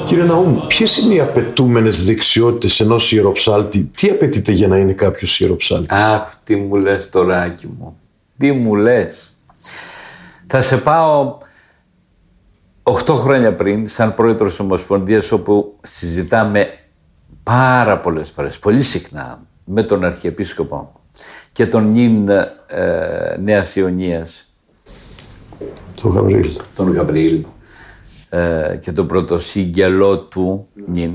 Κύριε Ναούμ, ποιες είναι οι απαιτούμενες δεξιότητες ενός ιεροψάλτη? Τι απαιτείται για να είναι κάποιος ιεροψάλτης? Αχ, τι μου λες τώρα, Άκη μου. Τι μου λες. Θα σε πάω 8 χρόνια πριν, σαν πρόεδρος Ομοσπονδίας, όπου συζητάμε πάρα πολλές φορές, πολύ συχνά, με τον Αρχιεπίσκοπο και τον νυν Νέας Ιωνίας, τον Γαβριήλ, και τον πρωτοσύγγελό του νυν,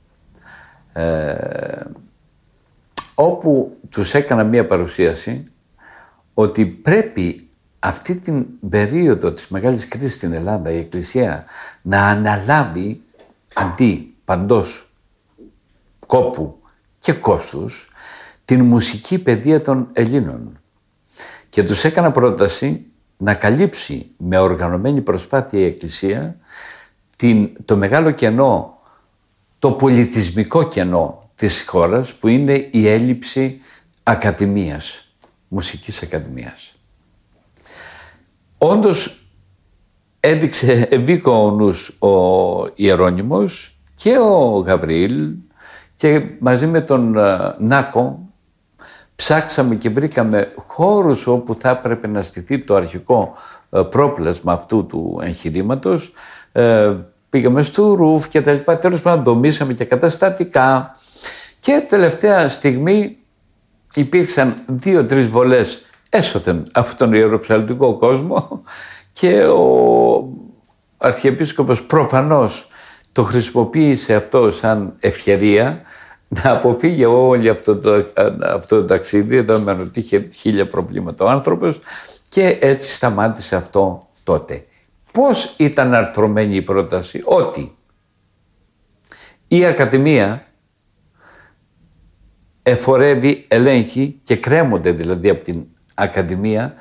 όπου τους έκανα μία παρουσίαση ότι πρέπει αυτή την περίοδο της μεγάλης κρίσης στην Ελλάδα η Εκκλησία να αναλάβει αντί παντός κόπου και κόστους την μουσική παιδεία των Ελλήνων. Και τους έκανα πρόταση να καλύψει με οργανωμένη προσπάθεια η Εκκλησία το μεγάλο κενό, το πολιτισμικό κενό της χώρας, που είναι η έλλειψη ακαδημίας, μουσικής ακαδημίας. Όντως μπήκε ο νους ο Ιερώνυμος και ο Γαβριήλ, και μαζί με τον Νάκο ψάξαμε και βρήκαμε χώρους όπου θα έπρεπε να στηθεί το αρχικό πρόπλασμα αυτού του εγχειρήματος. Πήγαμε στο Ρουφ και τα λοιπά. Τέλος πάντων δομήσαμε και καταστατικά, και τελευταία στιγμή υπήρξαν 2-3 βολές έσωθεν από τον ιεροψαλτικό κόσμο, και ο Αρχιεπίσκοπος προφανώς το χρησιμοποίησε αυτό σαν ευκαιρία να αποφύγει όλο αυτό το ταξίδι, δεδομένου ότι είχε 1000 προβλήματα ο άνθρωπος, και έτσι σταμάτησε αυτό τότε. Πώς ήταν αρθρωμένη η πρόταση? Ότι η Ακαδημία εφορεύει, ελέγχει και κρέμονται δηλαδή από την Ακαδημία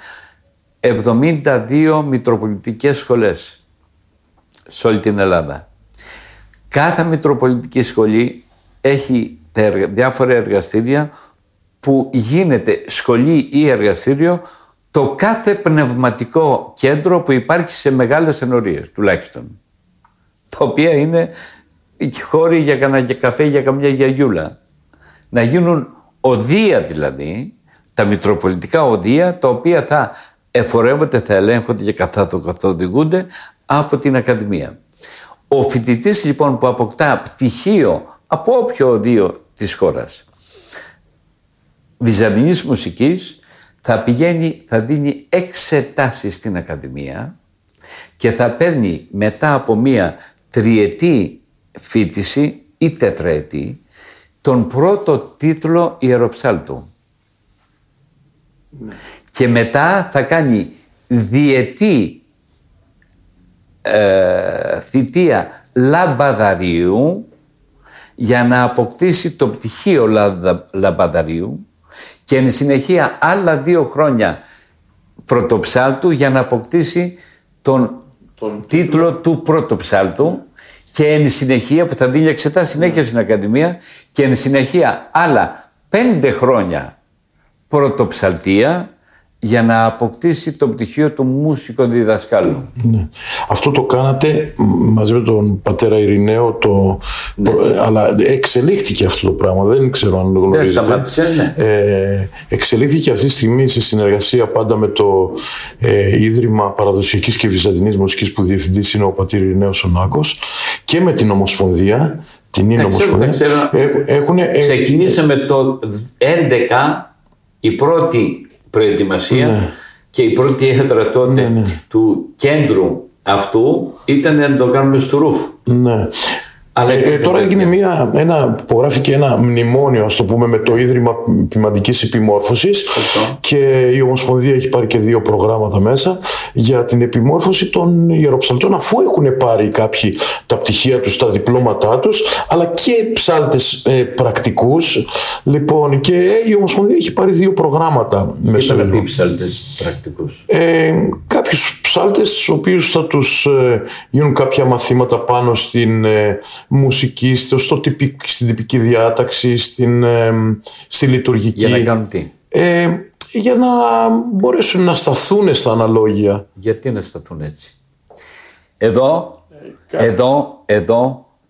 72 μητροπολιτικές σχολές σε όλη την Ελλάδα. Κάθε μητροπολιτική σχολή έχει διάφορα εργαστήρια που γίνεται σχολή ή εργαστήριο το κάθε πνευματικό κέντρο που υπάρχει σε μεγάλες ενορίες τουλάχιστον, τα οποία είναι χώροι για κανένα καφέ για καμιά γιαγιούλα. Να γίνουν οδεία δηλαδή, τα μητροπολιτικά οδεία, τα οποία θα εφορεύονται, θα ελέγχονται και θα καθοδηγούνται από την Ακαδημία. Ο φοιτητής λοιπόν που αποκτά πτυχίο από όποιο οδείο της χώρας βυζαντινής μουσικής θα δίνει εξετάσεις στην Ακαδημία και θα παίρνει μετά από μία 3ετή φοιτηση ή 4ετή τον πρώτο τίτλο ιεροψάλτου. Ναι. Και μετά θα κάνει διετή θητεία λαμπαδαρίου για να αποκτήσει το πτυχίο λαμπαδαρίου, και εν συνεχεία άλλα 2 χρόνια πρωτοψάλτου για να αποκτήσει τον τίτλο του πρωτοψάλτου, και εν συνεχεία, που θα δίνει εξετάσεις συνέχεια στην Ακαδημία, και εν συνεχεία άλλα 5 χρόνια πρωτοψαλτία για να αποκτήσει το πτυχίο του μουσικο διδασκάλου. Ναι. Αυτό το κάνατε μαζί με τον πατέρα Ειρηναίο, αλλά εξελίχθηκε αυτό το πράγμα, δεν ξέρω αν το γνωρίζετε. Δεν σταμάτησε, ναι. Εξελίχθηκε αυτή τη στιγμή σε συνεργασία πάντα με το Ίδρυμα Παραδοσιακής και Βυζαντινής Μουσικής, που διευθυντής είναι ο πατήρ Ειρηναίος ο Νάκος, και με την Ομοσπονδία, την Ομοσπονδία. Ξεκινήσαμε το 2011 η πρώτη προετοιμασία, ναι. Και η πρώτη έδρα τότε του κέντρου αυτού ήταν να το κάνουμε στο Ρουφ. Ναι. Αλλά τώρα έγινε υπογράφηκε ένα μνημόνιο, ας το πούμε, με το Ίδρυμα Ποιμαντικής Επιμόρφωσης, και η Ομοσπονδία έχει πάρει και 2 προγράμματα μέσα για την επιμόρφωση των ιεροψαλτών, αφού έχουν πάρει κάποιοι τα πτυχία τους, τα διπλώματά τους, αλλά και ψάλτες πρακτικούς. Λοιπόν, και η Ομοσπονδία έχει πάρει 2 προγράμματα μέσα. Τι ψάλτες πρακτικούς? Κάποιους ψάλτες, στους οποίους θα τους γίνουν κάποια μαθήματα πάνω στην μουσική, στην τυπική διάταξη, στη λειτουργική. Για να κάνουν τι? Για να μπορέσουν να σταθούν στα αναλόγια. Γιατί να σταθούν έτσι? Εδώ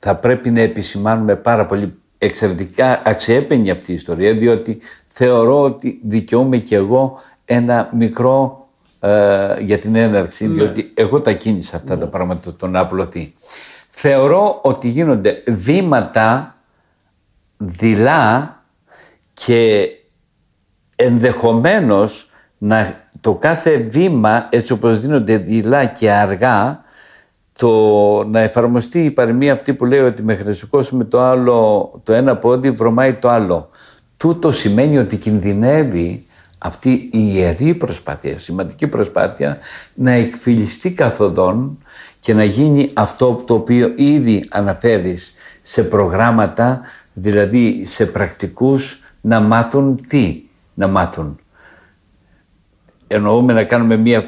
θα πρέπει να επισημάνουμε πάρα πολύ εξαιρετικά αξιέπαινη αυτή η ιστορία, διότι θεωρώ ότι δικαιούμαι και εγώ ένα μικρό για την έναρξη, διότι εγώ τα κίνησα αυτά τα πράγματα, το να απλωθεί. Θεωρώ ότι γίνονται βήματα δειλά και ενδεχομένως το κάθε βήμα, έτσι όπως δίνονται δειλά και αργά, να εφαρμοστεί η παροιμία αυτή που λέει ότι μέχρι να σηκώσουμε το ένα πόδι βρωμάει το άλλο. Τούτο σημαίνει ότι κινδυνεύει αυτή η ιερή προσπάθεια, σημαντική προσπάθεια, να εκφυλιστεί καθοδόν και να γίνει αυτό το οποίο ήδη αναφέρεις σε προγράμματα, δηλαδή σε πρακτικούς, να μάθουν τι, να μάθουν. Εννοούμε να κάνουμε μία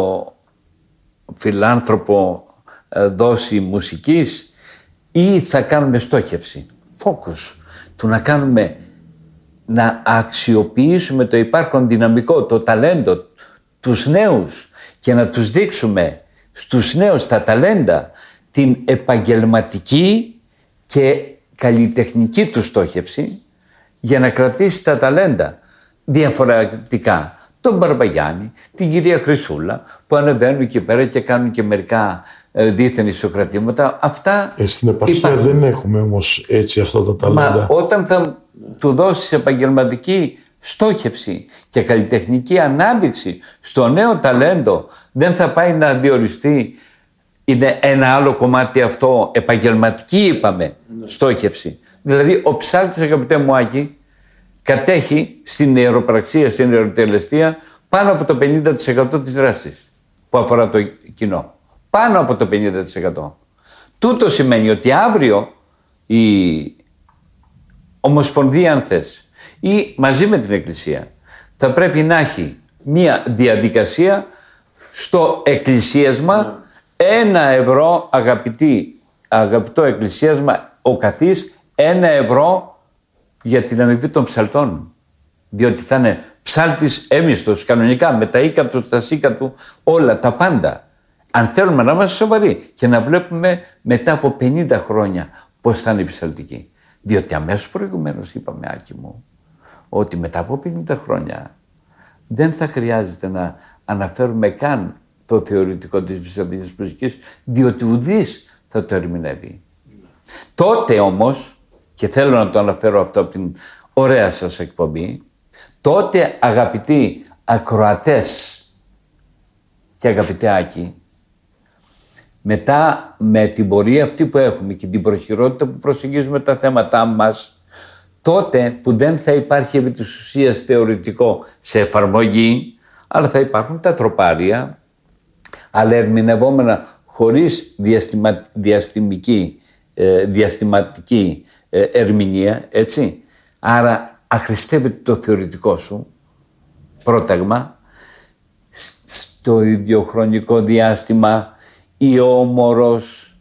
φιλάνθρωπο δόση μουσικής ή θα κάνουμε στόχευση, focus, του να αξιοποιήσουμε το υπάρχον δυναμικό, το ταλέντο, τους νέους και να τους δείξουμε στους νέους τα ταλέντα την επαγγελματική και καλλιτεχνική του στόχευση για να κρατήσει τα ταλέντα διαφορετικά. Τον Μπαρμπαγιάννη, την κυρία Χρυσούλα που ανεβαίνουν εκεί πέρα και κάνουν και μερικά δίθεν ισοκρατήματα. Αυτά στην επαρχία υπάρχουν. Δεν έχουμε όμως έτσι αυτά τα ταλέντα. Μα όταν θα του δώσεις επαγγελματική στόχευση και καλλιτεχνική ανάδειξη στο νέο ταλέντο, δεν θα πάει να διοριστεί. Είναι ένα άλλο κομμάτι αυτό, επαγγελματική είπαμε, στόχευση. Δηλαδή ο ψάλτης, αγαπητέ μου Άκη, κατέχει στην ιεροπραξία, στην ιεροτελεστία πάνω από το 50% της δράσης που αφορά το κοινό. Πάνω από το 50%. Τούτο σημαίνει ότι αύριο η Ομοσπονδία, αν θες, ή μαζί με την Εκκλησία, θα πρέπει να έχει μία διαδικασία στο εκκλησίασμα, 1 ευρώ, αγαπητό εκκλησίασμα, ο καθής 1 ευρώ για την αμοιβή των ψαλτών. Διότι θα είναι ψάλτης έμιστος κανονικά, με τα οίκα του, τα σίκα του, όλα, τα πάντα. Αν θέλουμε να είμαστε σοβαροί και να βλέπουμε μετά από 50 χρόνια πώς θα είναι η ψαλτική. Διότι αμέσως προηγουμένως είπαμε, Άκη μου, ότι μετά από 50 χρόνια δεν θα χρειάζεται να αναφέρουμε καν το θεωρητικό της βυζαντινής μουσικής, διότι ουδής θα το ερμηνεύει. Τότε όμως, και θέλω να το αναφέρω αυτό από την ωραία σας εκπομπή, τότε αγαπητοί ακροατές και αγαπητέ Άκη, μετά με την πορεία αυτή που έχουμε και την προχειρότητα που προσεγγίζουμε τα θέματά μας, τότε που δεν θα υπάρχει επί της ουσίας θεωρητικό σε εφαρμογή, αλλά θα υπάρχουν τα τροπάρια, αλλά ερμηνευόμενα χωρίς διαστηματική ερμηνεία, έτσι. Άρα αχρηστεύεται το θεωρητικό σου πρόταγμα στο ιδιοχρονικό διάστημα, η όμορος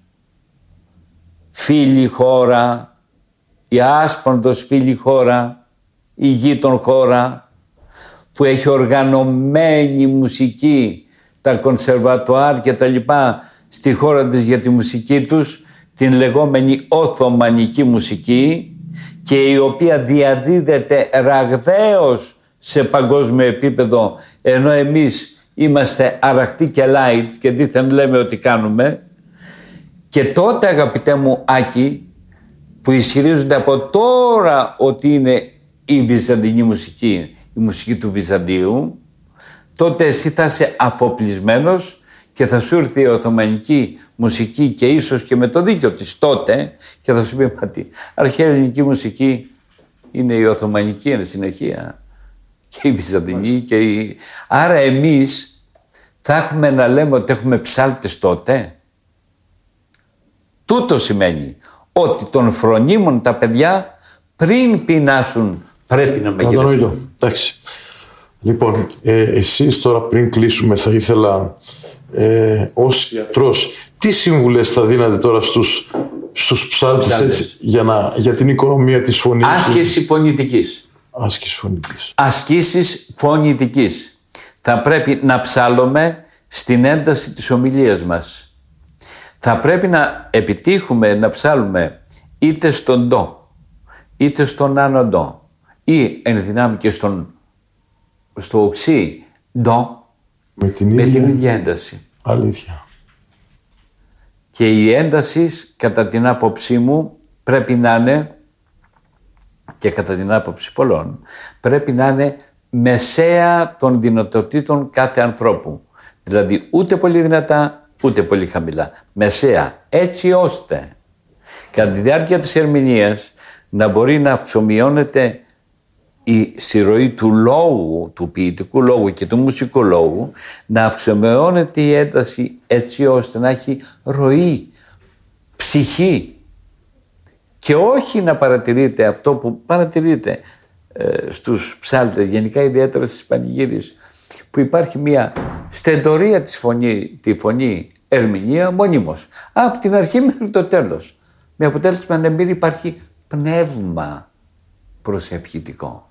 φίλη χώρα, η άσπονδος φίλη χώρα, η γείτον χώρα που έχει οργανωμένη μουσική, τα κονσερβατοάρ και τα λοιπά στη χώρα της για τη μουσική τους, την λεγόμενη Οθωμανική μουσική, και η οποία διαδίδεται ραγδαίως σε παγκόσμιο επίπεδο, ενώ εμείς είμαστε αραχτοί και light και δίθεν λέμε ότι κάνουμε. Και τότε, αγαπητέ μου Άκη, που ισχυρίζονται από τώρα ότι είναι η βυζαντινή μουσική, η μουσική του Βυζαντίου, τότε εσύ θα είσαι αφοπλισμένος και θα σου έρθει η Οθωμανική μουσική και ίσως και με το δίκιο της τότε και θα σου πει, μα τι, αρχαία ελληνική μουσική είναι η Οθωμανική εν συνεχεία και η Βυζαντινή και η... Άρα εμείς θα έχουμε να λέμε ότι έχουμε ψάλτες τότε. Τούτο σημαίνει ότι τον φρονίμων τα παιδιά πριν πεινάσουν πρέπει να μεγεθούν. Κατανοητό. Εντάξει. Λοιπόν, εσείς τώρα πριν κλείσουμε θα ήθελα ως ιατρός, τι σύμβουλες θα δίνατε τώρα στους ψάλτες για την οικονομία της φωνής? Άσκηση φωνητικής. Ασκήσεις φωνητικής. Θα πρέπει να ψάλλουμε στην ένταση της ομιλίας μας. Θα πρέπει να επιτύχουμε να ψάλουμε είτε στον ντο, είτε στον άνω ντο, ή εν δυνάμει και στο οξύ ντο, με την ίδια ένταση. Αλήθεια. Και η ένταση, κατά την άποψή μου, πρέπει να είναι, και κατά την άποψη πολλών, πρέπει να είναι μεσαία των δυνατοτήτων κάθε ανθρώπου. Δηλαδή ούτε πολύ δυνατά, ούτε πολύ χαμηλά. Μεσαία, έτσι ώστε κατά τη διάρκεια της ερμηνείας να μπορεί να αυξομειώνεται η συρροή του λόγου, του ποιητικού λόγου και του μουσικού λόγου, να αυξομειώνεται η ένταση έτσι ώστε να έχει ροή, ψυχή, και όχι να παρατηρείται αυτό που παρατηρείται στους ψάλτες, γενικά ιδιαίτερα στις πανηγύρεις, που υπάρχει μια στεντορία τη φωνή ερμηνεία μονίμως, από την αρχή μέχρι το τέλος, με αποτέλεσμα να μην υπάρχει πνεύμα προσευχητικό.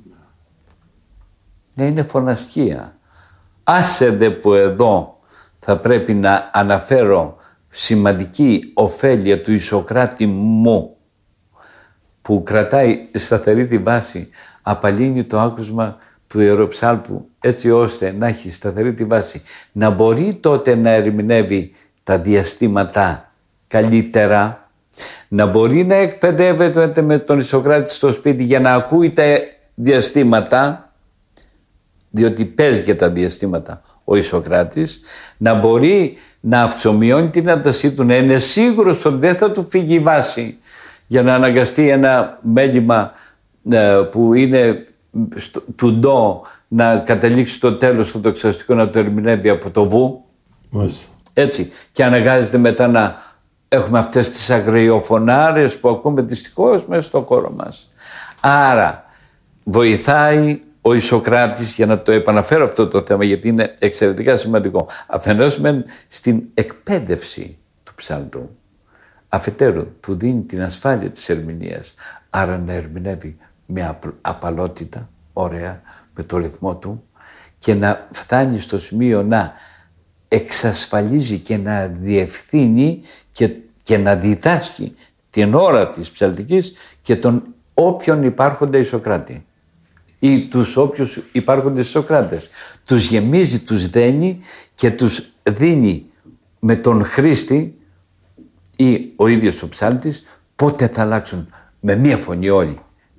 Να είναι φωνασκία. Άσε δε που εδώ θα πρέπει να αναφέρω σημαντική ωφέλεια του Ισοκράτη μου, που κρατάει σταθερή τη βάση, απαλύνει το άκουσμα του ιεροψάλτου έτσι ώστε να έχει σταθερή τη βάση, να μπορεί τότε να ερμηνεύει τα διαστήματα καλύτερα, να μπορεί να εκπαιδεύεται με τον Ισοκράτη στο σπίτι για να ακούει τα διαστήματα, διότι παίζει και τα διαστήματα ο Ισοκράτης, να μπορεί να αυξομειώνει την έντασή του, να είναι σίγουρος ότι δεν θα του φύγει η βάση για να αναγκαστεί ένα μέλημα που είναι του ντο να καταλήξει στο τέλος στο δοξαστικό να το ερμηνεύει από το βου. Έτσι. Και αναγκάζεται μετά να έχουμε αυτές τις αγριοφωνάρες που ακούμε δυστυχώς μέσα στο χώρο μας. Άρα βοηθάει ο Ισοκράτης, για να το επαναφέρω αυτό το θέμα γιατί είναι εξαιρετικά σημαντικό, αφενός μεν στην εκπαίδευση του ψάλτου, αφετέρου του δίνει την ασφάλεια της ερμηνείας, άρα να ερμηνεύει με απαλότητα, ωραία, με το ρυθμό του, και να φτάνει στο σημείο να εξασφαλίζει και να διευθύνει και να διδάσκει την ώρα της ψαλτικής και τον όποιον υπάρχοντα Ισοκράτη ή τους όποιους υπάρχοντες Ισοκράτες. Τους γεμίζει, τους δένει και τους δίνει με τον χρήστη ή ο ίδιος ο ψάλτης πότε θα αλλάξουν με μία φωνή όλοι.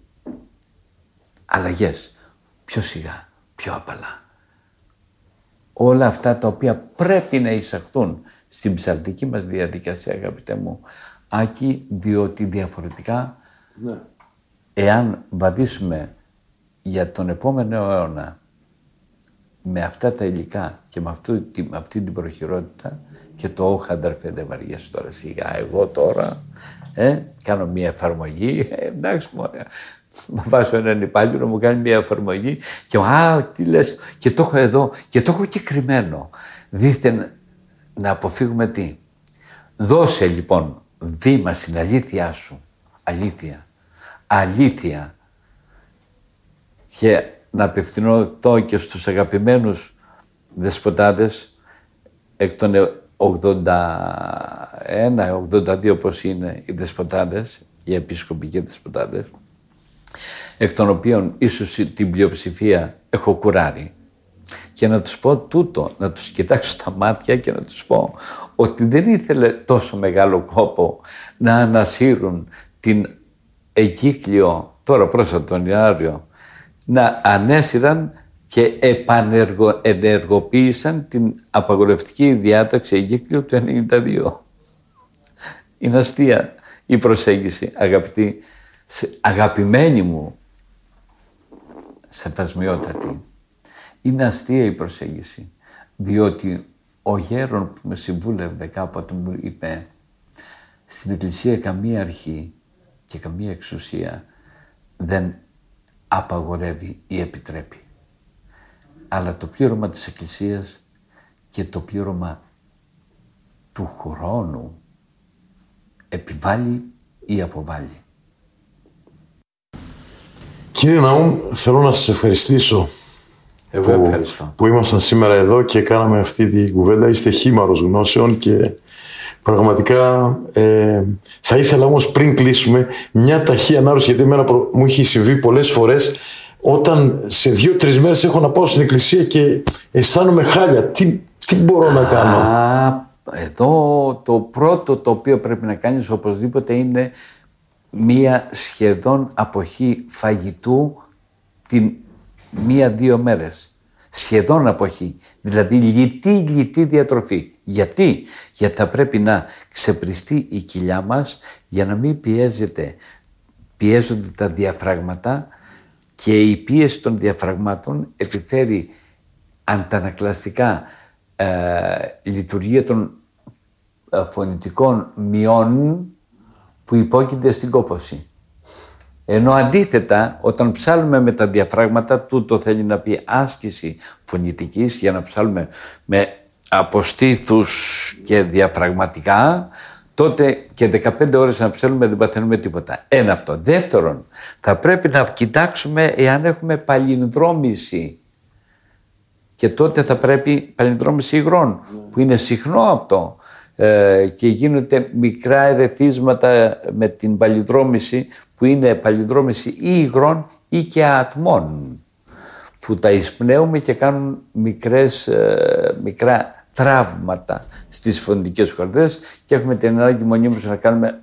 Αλλαγές, πιο σιγά, πιο απαλά. Όλα αυτά τα οποία πρέπει να εισαχθούν στην ψαλτική μας διαδικασία, αγαπητέ μου Άκη, διότι διαφορετικά εάν βαδίσουμε για τον επόμενο αιώνα με αυτά τα υλικά και με αυτή την προχειρότητα, και το όχι αδερφέ δεν βαριέσαι τώρα σιγά, εγώ τώρα κάνω μια εφαρμογή, εντάξει μωρέ, βάζω έναν υπάλληλο να μου κάνει μια εφαρμογή και τι λες, και το έχω εδώ και το έχω και κρυμμένο, δίθεν να αποφύγουμε τι. Δώσε λοιπόν βήμα στην αλήθειά σου, αλήθεια, και να απευθυνθώ και στους αγαπημένους δεσποτάδες εκ των 81-82 πως είναι οι δεσποτάδες, οι επισκοπικοί δεσποτάδες, εκ των οποίων ίσως την πλειοψηφία έχω κουράρει, και να τους πω τούτο, να τους κοιτάξω στα μάτια και να τους πω ότι δεν ήθελε τόσο μεγάλο κόπο να ανασύρουν την εγκύκλιο, τώρα πρόσφατα τον Ιανουάριο, να ανέσυραν και ενεργοποίησαν την απαγορευτική διάταξη εγκύκλιο του 1992. Είναι αστεία η προσέγγιση, αγαπημένη μου, σεβασμιότατη. Είναι αστεία η προσέγγιση, διότι ο γέρον που με συμβούλευε κάποτε μου είπε, στην Εκκλησία καμία αρχή και καμία εξουσία δεν απαγορεύει ή επιτρέπει. Αλλά το πλήρωμα της Εκκλησίας και το πλήρωμα του χρόνου επιβάλλει ή αποβάλλει. Κύριε Ναούμ, θέλω να σας ευχαριστήσω. Εγώ ευχαριστώ. Που ήμασταν σήμερα εδώ και κάναμε αυτή την κουβέντα. Είστε χήμαρος γνώσεων και Πραγματικά θα ήθελα όμως πριν κλείσουμε μια ταχύ ανάρρωση, γιατί εμένα μου έχει συμβεί πολλές φορές όταν σε 2-3 μέρες έχω να πάω στην εκκλησία και αισθάνομαι χάλια. Τι μπορώ να κάνω? Εδώ το πρώτο το οποίο πρέπει να κάνεις οπωσδήποτε είναι μία σχεδόν αποχή φαγητού την 1-2 μέρες. Σχεδόν αποχή, δηλαδή λιτή διατροφή. Γιατί θα πρέπει να ξεπριστεί η κοιλιά μας για να μην πιέζονται τα διαφράγματα, και η πίεση των διαφραγμάτων επιφέρει αντανακλαστικά λειτουργία των φωνητικών μειών που υπόκεινται στην κόπωση. Ενώ αντίθετα, όταν ψάλουμε με τα διαφράγματα, τούτο θέλει να πει άσκηση φωνητικής, για να ψάλουμε με αποστήθους και διαφραγματικά, τότε και 15 ώρες να ψέλουμε δεν παθαίνουμε τίποτα. Ένα αυτό. Δεύτερον, θα πρέπει να κοιτάξουμε εάν έχουμε παλινδρόμηση. Και τότε θα πρέπει παλινδρόμηση υγρών, που είναι συχνό αυτό. Και γίνονται μικρά ερεθίσματα με την παλινδρόμηση, που είναι παλινδρόμηση ή υγρών ή και ατμών, που τα εισπνέουμε και κάνουν μικρά τραύματα στις φωνητικές χορδές και έχουμε την ανάγκη μονίμως να κάνουμε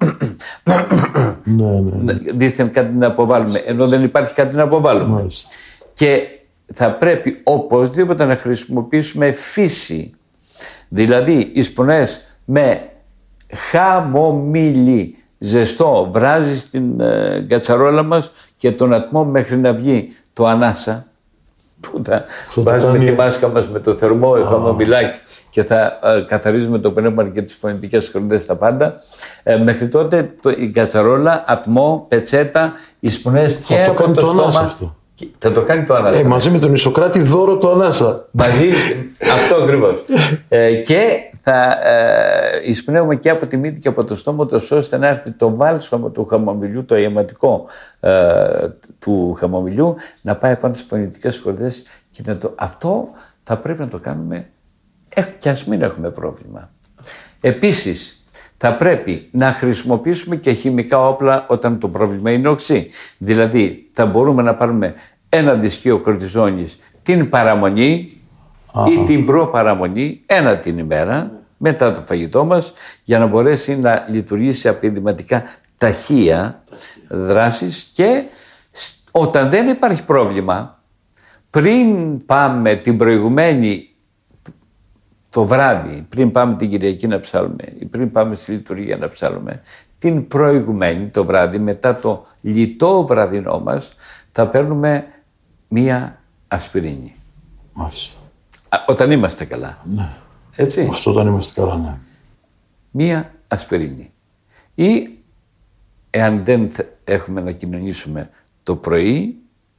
δήθεν κάτι να αποβάλουμε, ενώ δεν υπάρχει κάτι να αποβάλουμε. Και θα πρέπει οπωσδήποτε να χρησιμοποιήσουμε φύση, δηλαδή εισπνές με χαμομήλι ζεστό, βράζεις την κατσαρόλα μας και τον ατμό μέχρι να βγει το ανάσα, που θα βάζουμε τη μάσκα μας με το θερμό χαμομηλάκι και θα καθαρίζουμε το πνεύμα και τις φωνητικές χορδές, τα πάντα. Μέχρι τότε η κατσαρόλα, ατμό, πετσέτα, εισπνές και από το στόμα. Θα το κάνει το ανάσα. Μαζί με τον Ισοκράτη δώρο το ανάσα. Μαζί, αυτό ακριβώς. Και θα εισπνέουμε και από τη μύτη και από το στόμα, ώστε να έρθει το βάλσαμο του χαμομηλιού, το αιματικό του χαμομηλιού, να πάει πάνω στις φωνητικές χορδές. Και αυτό θα πρέπει να το κάνουμε και ας μην έχουμε πρόβλημα. Επίσης, θα πρέπει να χρησιμοποιήσουμε και χημικά όπλα όταν το πρόβλημα είναι οξύ. Δηλαδή, θα μπορούμε να πάρουμε ένα δυσκείο κορτιζόνης την παραμονή ή την προπαραμονή, ένα την ημέρα, μετά το φαγητό μας, για να μπορέσει να λειτουργήσει απειδηματικά ταχεία δράσεις, και όταν δεν υπάρχει πρόβλημα, πριν πάμε την προηγουμένη το βράδυ, πριν πάμε την Κυριακή να ψάλουμε ή πριν πάμε στη λειτουργία να ψάλουμε, την προηγουμένη το βράδυ, μετά το λιτό βραδινό μας, θα παίρνουμε μία ασπιρίνη. Μάλιστα. Όταν είμαστε καλά. Ναι. Έτσι. Αυτό όταν είμαστε καλά, ναι. Μία ασπιρίνη. Ή εάν δεν έχουμε να κοινωνήσουμε το πρωί,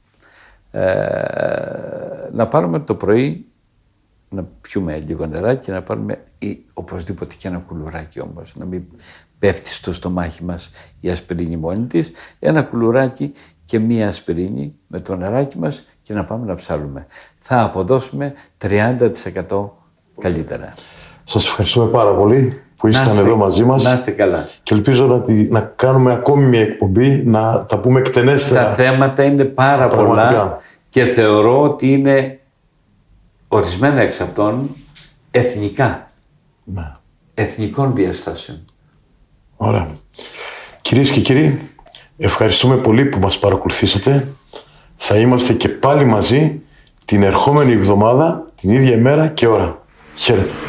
να πάρουμε το πρωί, να πιούμε λίγο νεράκι και να πάρουμε οπωσδήποτε και ένα κουλουράκι όμως, να μην πέφτει στο στομάχι μας η ασπιρίνη μόνη της, ένα κουλουράκι και μία ασπιρίνη με το νεράκι μας και να πάμε να ψάλουμε. Θα αποδώσουμε 30% καλύτερα. Σας ευχαριστούμε πάρα πολύ που ήσασταν εδώ μαζί μας. Να είστε καλά. Και ελπίζω να κάνουμε ακόμη μια εκπομπή, να τα πούμε εκτενέστερα. Τα θέματα είναι πάρα πολλά και θεωρώ ότι είναι ορισμένα εξ αυτών εθνικά. Ναι. Εθνικών διαστάσεων. Ωραία. Κυρίες και κύριοι, ευχαριστούμε πολύ που μας παρακολουθήσατε. Θα είμαστε και πάλι μαζί την ερχόμενη εβδομάδα, την ίδια ημέρα και ώρα. Χαίρετε.